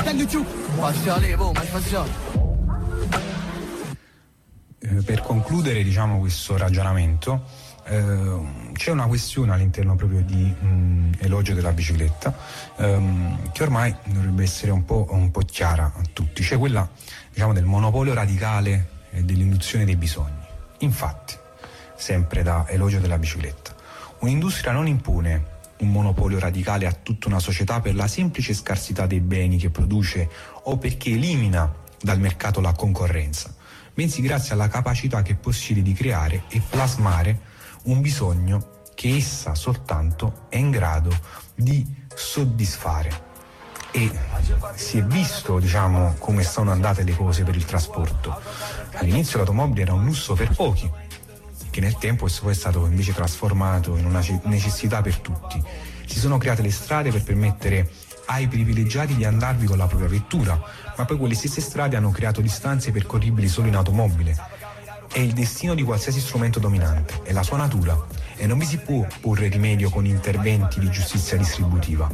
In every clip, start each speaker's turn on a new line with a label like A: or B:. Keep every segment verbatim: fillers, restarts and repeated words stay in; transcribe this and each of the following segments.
A: Eh, per concludere, diciamo, questo ragionamento, eh, c'è una questione all'interno proprio di mh, Elogio della bicicletta, ehm, che ormai dovrebbe essere un po', un po' chiara a tutti, cioè quella, diciamo, del monopolio radicale e dell'induzione dei bisogni. Infatti, sempre da Elogio della bicicletta, un'industria non impone un monopolio radicale a tutta una società per la semplice scarsità dei beni che produce o perché elimina dal mercato la concorrenza, bensì grazie alla capacità che possiede di creare e plasmare un bisogno che essa soltanto è in grado di soddisfare. E si è visto, diciamo, come sono andate le cose per il trasporto. All'inizio l'automobile era un lusso per pochi, che nel tempo poi è stato invece trasformato in una necessità per tutti. Si sono create le strade per permettere ai privilegiati di andarvi con la propria vettura, ma poi quelle stesse strade hanno creato distanze percorribili solo in automobile. È il destino di qualsiasi strumento dominante, è la sua natura, e non vi si può porre rimedio con interventi di giustizia distributiva.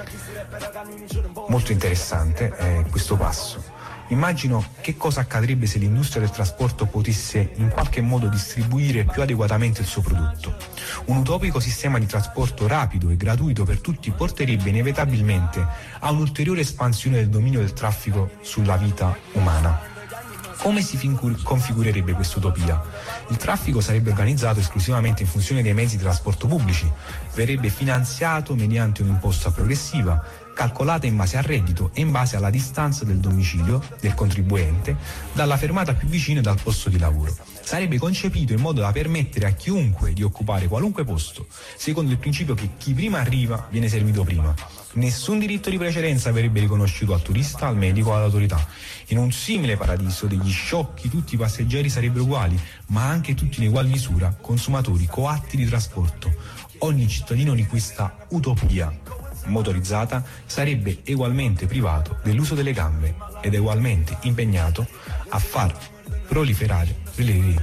A: Molto interessante è questo passo. Immagino che cosa accadrebbe se l'industria del trasporto potesse in qualche modo distribuire più adeguatamente il suo prodotto. Un utopico sistema di trasporto rapido e gratuito per tutti porterebbe inevitabilmente a un'ulteriore espansione del dominio del traffico sulla vita umana. Come si configurerebbe quest'utopia? Il traffico sarebbe organizzato esclusivamente in funzione dei mezzi di trasporto pubblici, verrebbe finanziato mediante un'imposta progressiva, calcolata in base al reddito e in base alla distanza del domicilio del contribuente dalla fermata più vicina e dal posto di lavoro. Sarebbe concepito in modo da permettere a chiunque di occupare qualunque posto, secondo il principio che chi prima arriva viene servito prima. Nessun diritto di precedenza verrebbe riconosciuto al turista, al medico o all'autorità. In un simile paradiso degli sciocchi tutti i passeggeri sarebbero uguali, ma anche tutti in ugual misura consumatori coatti di trasporto. Ogni cittadino di questa utopia motorizzata sarebbe ugualmente privato dell'uso delle gambe ed ugualmente impegnato a far proliferare le